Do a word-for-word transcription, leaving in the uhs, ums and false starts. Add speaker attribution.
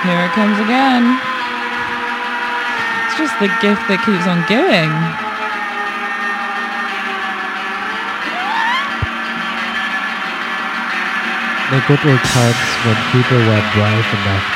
Speaker 1: Here it comes again. It's just the gift that keeps on giving.
Speaker 2: The good old times when people were brave enough